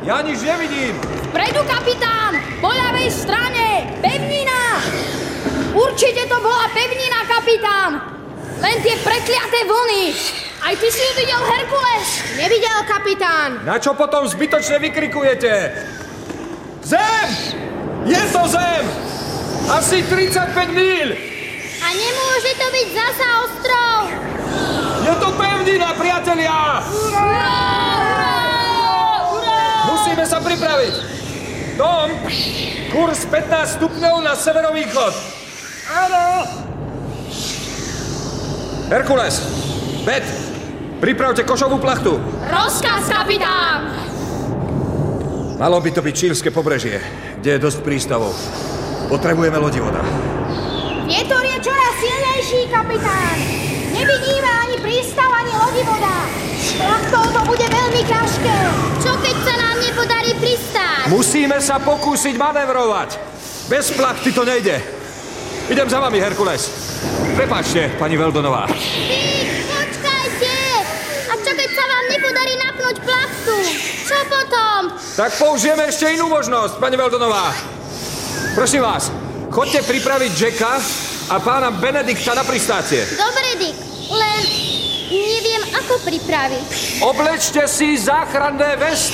Ja nič nevidím. Vpredu, kapitán! Po ľavej strane! Pevnina! Určite to bola pevnina, kapitán! Len tie prekliaté vlny! Aj ty si ju videl, Herkules? Nevidel, kapitán. Na čo potom zbytočne vykrikujete? Zem! Je to zem! Asi 35 míľ! A nemôže to byť zasa ostrov! Je to pevnina, priatelia! Musíme sa pripraviť. Tom, kurz 15 stupňov na severovýchod. Áno. Herkules, Bet, pripravte košovú plachtu. Rozkaz, kapitán! Malo by to byť čílske pobrežie, kde je dosť prístavov. Potrebujeme lodivoda. Vietor je čoraz silnejší, kapitán. Nevidíme ani prístav, ani lodivoda. Plachtou to bude veľmi ťažké. Čo keď sa nám nepodarí pristáť? Musíme sa pokúsiť manevrovať. Bez plachty to nejde. Idem za vami, Herkules. Prepáčte, pani Veldonová. Počkajte! A čo keď sa vám nepodarí napnúť plachtu? Čo potom? Tak použijeme ešte inú možnosť, pani Veldonová. Prosím vás, chodte pripraviť Jacka a pána Benedikta na pristácie. Dobre, Dick, len neviem, ako pripraviť. Oblečte si záchranné vesty.